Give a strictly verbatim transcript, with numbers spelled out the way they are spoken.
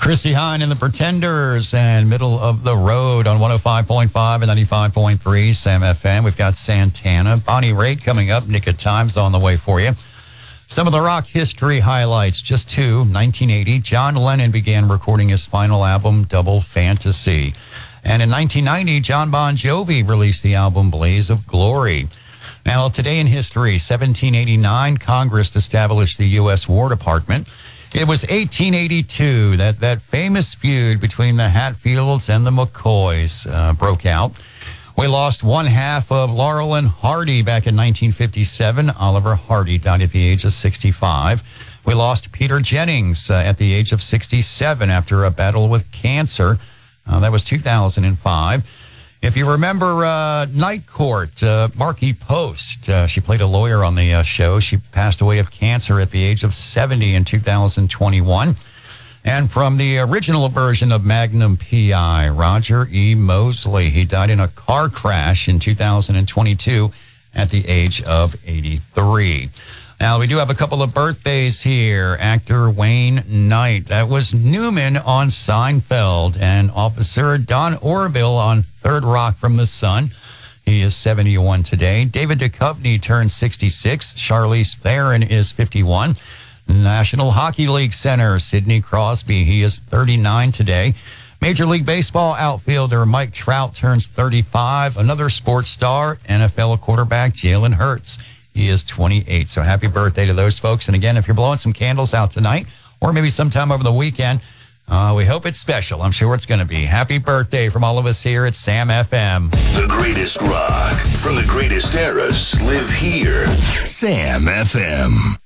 Chrissy Hine and the Pretenders, and Middle of the Road on one oh five point five and ninety-five point three Sam F M. We've got Santana. Bonnie Raitt coming up. Nick of Time's on the way for you. Some of the rock history highlights, just two. nineteen eighty, John Lennon began recording his final album, Double Fantasy. And in nineteen ninety, John Bon Jovi released the album Blaze of Glory. Now, today in history, seventeen eighty-nine, Congress established the U S War Department. It was eighteen eighty-two that that famous feud between the Hatfields and the McCoys uh, broke out. We lost one half of Laurel and Hardy back in nineteen fifty-seven. Oliver Hardy died at the age of sixty-five. We lost Peter Jennings uh, at the age of sixty-seven after a battle with cancer. Uh, that was two thousand five. If you remember uh, Night Court, uh, Marky Post, uh, she played a lawyer on the uh, show. She passed away of cancer at the age of seventy in two thousand twenty-one. And from the original version of Magnum P I, Roger E. Mosley. He died in a car crash in two thousand twenty-two at the age of eighty-three. Now, we do have a couple of birthdays here. Actor Wayne Knight. That was Newman on Seinfeld, and Officer Don Orville on Third Rock from the Sun. He is seventy-one today. David Duchovny turned sixty-six. Charlize Theron is fifty-one. National Hockey League center Sidney Crosby. He is thirty-nine today. Major League Baseball outfielder Mike Trout turns thirty-five. Another sports star, N F L quarterback Jalen Hurts. He is twenty-eight. So happy birthday to those folks. And again, if you're blowing some candles out tonight, or maybe sometime over the weekend, uh, we hope it's special. I'm sure it's going to be. Happy birthday from all of us here at Sam F M. The greatest rock from the greatest eras live here. Sam F M.